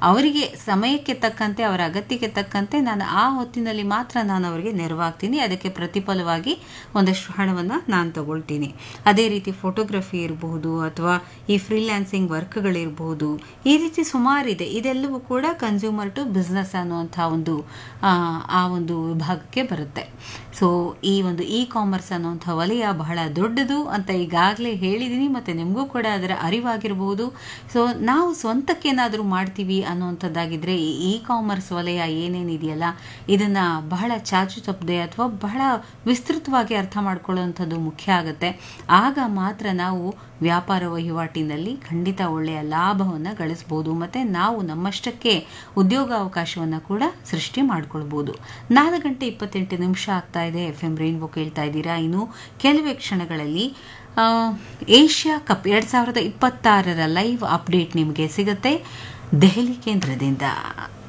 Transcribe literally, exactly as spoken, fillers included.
ಅವರಿಗೆ ಸಮಯಕ್ಕೆ ತಕ್ಕಂತೆ ಅವರ ಅಗತ್ಯಕ್ಕೆ ತಕ್ಕಂತೆ ನಾನು ಆ ಹೊತ್ತಿನಲ್ಲಿ ಮಾತ್ರ ನಾನು ಅವರಿಗೆ ನೆರವಾಗ್ತೀನಿ. ಅದಕ್ಕೆ ಪ್ರತಿಫಲವಾಗಿ ಒಂದಷ್ಟು ಹಣವನ್ನು ನಾನು ತಗೊಳ್ತೀನಿ. ಅದೇ ರೀತಿ ಫೋಟೋಗ್ರಫಿ ಇರಬಹುದು ಅಥವಾ ಈ ಫ್ರೀಲ್ಯಾನ್ಸಿಂಗ್ ವರ್ಕ್ಗಳಿರಬಹುದು, ಈ ರೀತಿ ಸುಮಾರಿದೆ. ಇದೆಲ್ಲವೂ ಕೂಡ ಕನ್ಸ್ಯೂಮರ್ ಟು ಬಿಸ್ನೆಸ್ ಅನ್ನುವಂಥ ಒಂದು ಆ ಒಂದು ವಿಭಾಗಕ್ಕೆ ಬರುತ್ತೆ. ಸೊ ಈ ಒಂದು ಇ ಕಾಮರ್ಸ್ ಅನ್ನುವಂಥ ವಲಯ ಬಹಳ ದೊಡ್ಡದು ಅಂತ ಈಗಾಗಲೇ ಹೇಳಿದ್ದೀನಿ, ಮತ್ತು ನಿಮಗೂ ಕೂಡ ಅದರ ಅರಿವಾಗಿರಬಹುದು. ಸೊ ನಾವು ಸ್ವಂತಕ್ಕೇನಾದರೂ ಮಾಡ್ತೀವಿ ಅನ್ನುವಂಥದ್ದಾಗಿದ್ದರೆ ಈ ಇ ಕಾಮರ್ಸ್ ವಲಯ ಏನೇನಿದೆಯಲ್ಲ ಇದನ್ನು ಬಹಳ ಚಾಚು ತಪ್ಪದೆ ಅಥವಾ ಬಹಳ ವಿಸ್ತೃತವಾಗಿ ಅರ್ಥ ಮಾಡ್ಕೊಳ್ಳುವಂಥದ್ದು ಮುಖ್ಯ ಆಗುತ್ತೆ. ಆಗ ಮಾತ್ರ ನಾವು ವ್ಯಾಪಾರ ವಹಿವಾಟಿನಲ್ಲಿ ಖಂಡಿತ ಒಳ್ಳೆಯ ಲಾಭವನ್ನು ಗಳಿಸ್ಬೋದು, ಮತ್ತು ನಾವು ನಮ್ಮಷ್ಟಕ್ಕೆ ಉದ್ಯೋಗಾವಕಾಶವನ್ನು ಕೂಡ ಸೃಷ್ಟಿ ಮಾಡ್ಕೊಳ್ಬೋದು. ನಾಲ್ಕು ಗಂಟೆ ಇಪ್ಪತ್ತೆಂಟು ನಿಮಿಷ ಆಗ್ತಾ ಇದೆ. ಎಫ್ ಎಂ ರೈನ್ಬೋ ಕೇಳ್ತಾ ಇದ್ದೀರಾ. ಇನ್ನು ಕೆಲವೇ ಕ್ಷಣಗಳಲ್ಲಿ ಏಷ್ಯಾ ಕಪ್ ಎರಡು ಸಾವಿರದ ಇಪ್ಪತ್ತಾರರ ಲೈವ್ ಅಪ್ಡೇಟ್ ನಿಮಗೆ ಸಿಗುತ್ತೆ ದೆಹಲಿ ಕೇಂದ್ರದಿಂದ.